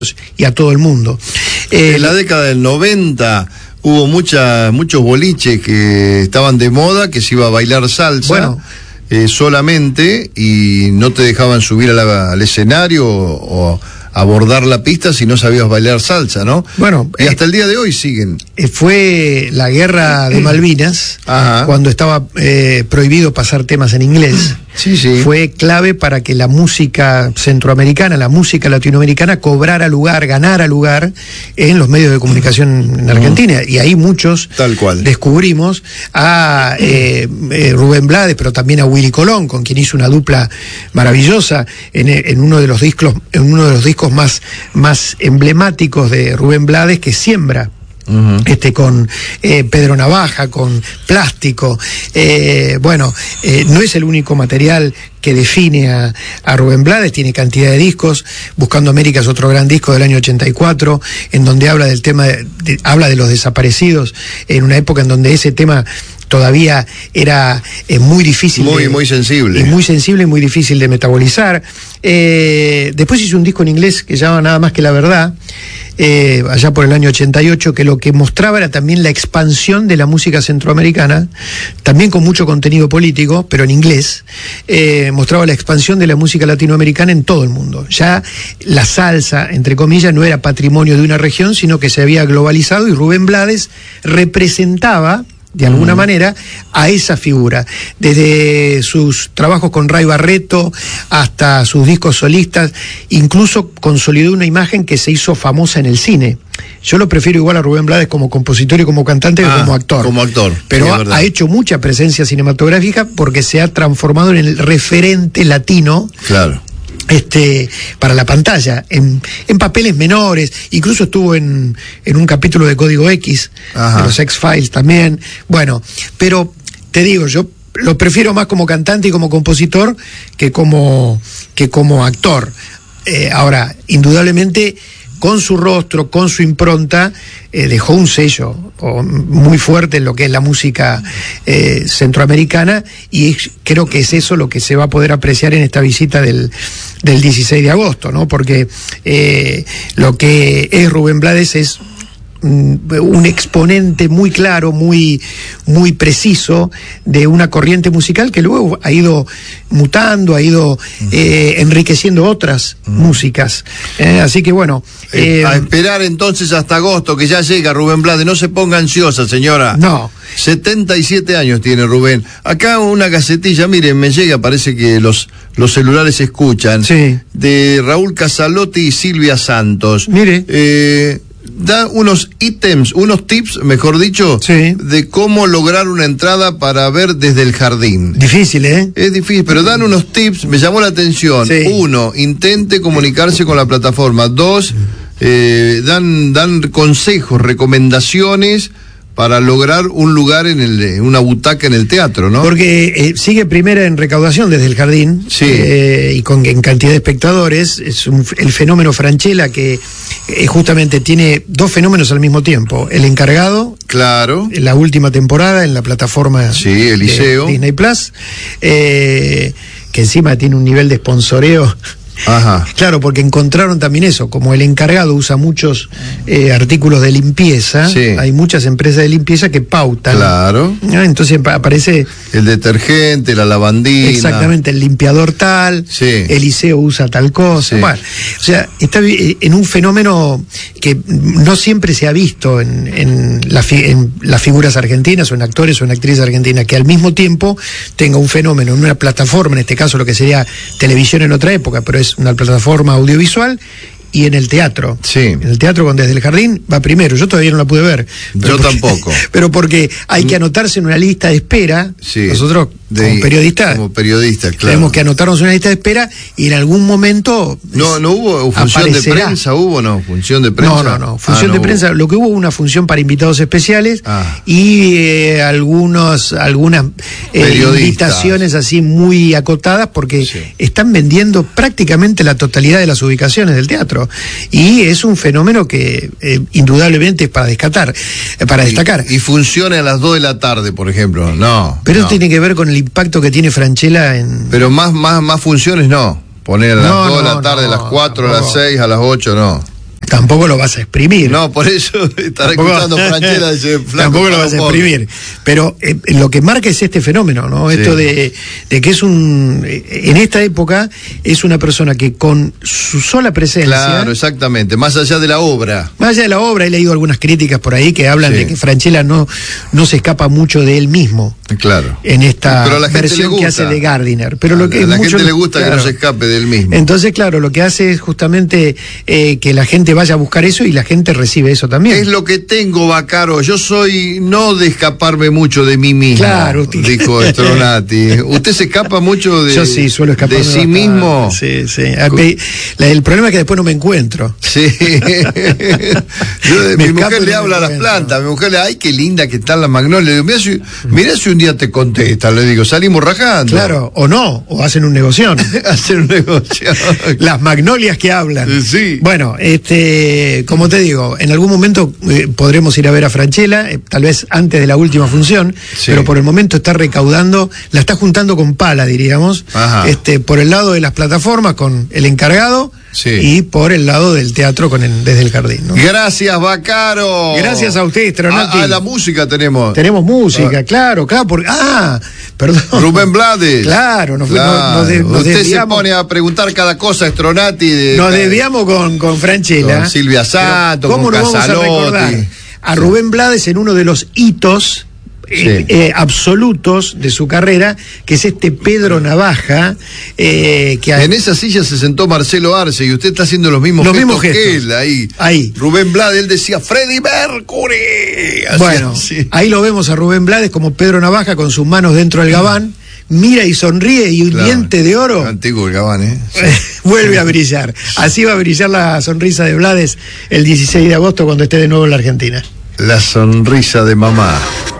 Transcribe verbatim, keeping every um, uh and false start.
y a todo el mundo. Eh, en la década del noventa hubo mucha, muchos boliches que estaban de moda, que se iba a bailar salsa bueno. eh, solamente, y no te dejaban subir a la, al escenario o, o abordar la pista si no sabías bailar salsa, ¿no? Bueno, y hasta eh, el día de hoy siguen. Eh, fue la guerra de Malvinas, Ajá. cuando estaba eh, prohibido pasar temas en inglés. Sí, sí. Fue clave para que la música centroamericana, la música latinoamericana cobrara lugar, ganara lugar en los medios de comunicación en Argentina. Mm. Y ahí muchos Tal cual. descubrimos a eh, eh, Rubén Blades, pero también a Willy Colón, con quien hizo una dupla maravillosa en, en uno de los discos, en uno de los discos más, más emblemáticos de Rubén Blades, que Siembra. Uh-huh. Este con eh, Pedro Navaja, con Plástico. Eh, bueno, eh, no es el único material que define a, a Rubén Blades, tiene cantidad de discos. Buscando América es otro gran disco del año ochenta y cuatro, en donde habla del tema, de, de, habla de los desaparecidos, en una época en donde ese tema todavía era eh, muy difícil. Muy, de, muy sensible. Y muy sensible y muy difícil de metabolizar. Eh, después hizo un disco en inglés que se llama Nada Más Que La Verdad, eh, allá por el año ochenta y ocho, que lo que mostraba era también la expansión de la música centroamericana, también con mucho contenido político, pero en inglés. Eh, mostraba la expansión de la música latinoamericana en todo el mundo. Ya la salsa, entre comillas, no era patrimonio de una región, sino que se había globalizado, y Rubén Blades representaba de alguna mm. manera a esa figura, desde sus trabajos con Ray Barreto hasta sus discos solistas. Incluso consolidó una imagen que se hizo famosa en el cine. Yo lo prefiero igual a Rubén Blades como compositor y como cantante ah, que como actor. Como actor. Pero sí, ha, ha hecho mucha presencia cinematográfica porque se ha transformado en el referente latino. Claro. Este, para la pantalla, en, en papeles menores, incluso estuvo en, en un capítulo de Código X, Ajá. de los X-Files también. Bueno, pero te digo, yo lo prefiero más como cantante y como compositor que como, que como actor. Eh, ahora, indudablemente, con su rostro, con su impronta, eh, dejó un sello oh, muy fuerte en lo que es la música eh, centroamericana, y creo que es eso lo que se va a poder apreciar en esta visita del, del dieciséis de agosto, ¿no? Porque eh, lo que es Rubén Blades es un exponente muy claro, muy, muy preciso de una corriente musical que luego ha ido mutando, ha ido eh, enriqueciendo otras uh-huh. músicas. Eh, así que bueno. Eh, eh, a esperar entonces hasta agosto, que ya llega Rubén Blades. No se ponga ansiosa, señora. No. setenta y siete años tiene Rubén. Acá una gacetilla, miren, me llega, parece que los, los celulares se escuchan. Sí. De Raúl Casalotti y Silvia Santos. Mire. Eh, da unos ítems, unos tips, mejor dicho, sí. de cómo lograr una entrada para ver desde el jardín. Difícil, ¿eh? Es difícil, pero dan unos tips, me llamó la atención. Sí. Uno, intente comunicarse con la plataforma. Dos, eh, dan, dan consejos, recomendaciones para lograr un lugar en el, una butaca en el teatro, ¿no? Porque eh, sigue primera en recaudación desde el jardín, sí. eh, y con en cantidad de espectadores. Es un, el fenómeno Franchella, que eh, justamente tiene dos fenómenos al mismo tiempo. El encargado, claro, en la última temporada en la plataforma sí, Eliseo. de Disney Plus, eh, que encima tiene un nivel de sponsoreo. Ajá. Claro, porque encontraron también eso, como el encargado usa muchos eh, artículos de limpieza, sí. hay muchas empresas de limpieza que pautan. Claro. ¿No? Entonces aparece el detergente, la lavandina. Exactamente, el limpiador tal, sí. Eliseo usa tal cosa. Sí. Bueno, o sea, está en un fenómeno que no siempre se ha visto en, en, la fi, en las figuras argentinas o en actores o en actrices argentinas, que al mismo tiempo tenga un fenómeno en una plataforma, en este caso lo que sería televisión en otra época, pero es una plataforma audiovisual, y en el teatro. Sí. En el teatro con Desde el Jardín va primero. Yo todavía no la pude ver. Yo porque, tampoco. Pero porque hay que anotarse en una lista de espera. Sí. Nosotros, de, como periodistas, como periodistas, claro, tenemos que anotarnos en una lista de espera, y en algún momento no no hubo función aparecerá. de prensa, hubo no función de prensa. No, no, no. Función ah, no de hubo. prensa. Lo que hubo una función para invitados especiales ah. y eh, algunos algunas eh, invitaciones así muy acotadas, porque sí. están vendiendo prácticamente la totalidad de las ubicaciones del teatro, y es un fenómeno que eh, indudablemente es para descatar, eh, para y, destacar. Y funciona a las dos de la tarde, por ejemplo. No. Pero no. eso tiene que ver con el impacto que tiene Franchella en... Pero más más más funciones no. Poner a las no, dos de no, la tarde, no, a las cuatro, no, a las seis, a las ocho, no. tampoco lo vas a exprimir. No, por eso estará escuchando Franchella ese flaco. Tampoco lo vas a exprimir. Pero eh, lo que marca es este fenómeno, ¿no? Sí. Esto de, de que es un... En esta época es una persona que con su sola presencia... Claro, exactamente. Más allá de la obra. Más allá de la obra, he leído algunas críticas por ahí que hablan sí. de que Franchella no, no se escapa mucho de él mismo. Claro. En esta versión que hace de Gardiner. Pero a lo que a la mucho, gente le gusta claro. que no se escape de él mismo. Entonces, claro, lo que hace es justamente eh, que la gente vaya a buscar eso y la gente recibe eso también. Es lo que tengo, Vaccaro. Yo soy no de escaparme mucho de mí mismo. Claro, dijo Stronati. ¿Usted se escapa mucho de, Yo sí, suelo escapar de sí bastante. mismo? Sí, sí. El problema es que después no me encuentro. Sí. Yo, mi mujer le habla a las plantas. Mi mujer le dice, ay, qué linda que están las magnolias. Le digo, mira si, mira si un día te contesta. Le digo, salimos rajando. Claro, o no, o hacen un negocio. Hacen un negocio. Las magnolias que hablan. Sí. Bueno, este, como te digo, en algún momento eh, podremos ir a ver a Franchella, eh, tal vez antes de la última función, sí. pero por el momento está recaudando, la está juntando con pala, diríamos, Ajá. este, por el lado de las plataformas con el encargado. Sí. Y por el lado del teatro con el, desde el jardín, ¿no? Gracias, Vaccaro. Gracias a usted, Stronati. Ah, la música tenemos. Tenemos música, ah. claro, claro. Porque, ah, perdón. Rubén Blades. Claro, nos, claro. nos, nos, de, nos Usted desviamos. se pone a preguntar cada cosa a Stronati. De, nos desviamos con, con Franchella. Con Silvia Santo, ¿cómo con nos Casalotti. Vamos a recordar a Rubén Blades en uno de los hitos Sí. Eh, eh, absolutos de su carrera, que es este Pedro Navaja, eh, que en esa silla se sentó Marcelo Arce y usted está haciendo los mismos, los gestos, mismos gestos que él ahí. ahí. Rubén Blades, él decía Freddie Mercury. Así, bueno, así. Ahí lo vemos a Rubén Blades como Pedro Navaja con sus manos dentro del gabán, mira y sonríe y un claro. diente de oro. Antiguo el gabán, ¿eh? Sí. Vuelve a brillar. Así va a brillar la sonrisa de Blades el dieciséis de agosto cuando esté de nuevo en la Argentina. La sonrisa de mamá.